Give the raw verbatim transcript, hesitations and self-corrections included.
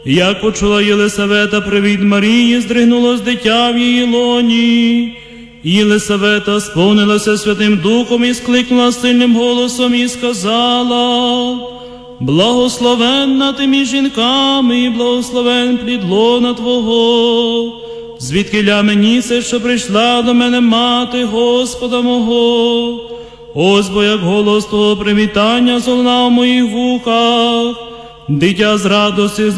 Як почула Єлисавета привід Марії, здригнулось дитя в її лоні. Єлисавета сповнилася Святим Духом і скликнула сильним голосом і сказала: «Благословенна ти між жінками, і благословен плід лона Твого. Звідкиля мені це, що прийшла до мене мати Господа мого? Ось бо як голос Твого привітання золунав у моїх вухах, дитя з радості